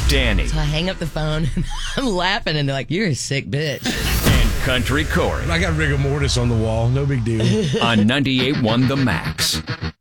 Danny. So I hang up the phone and I'm laughing and they're like, "You're a sick bitch." And Country Corey. I got rigor mortis on the wall. No big deal. On 98.1 The Max.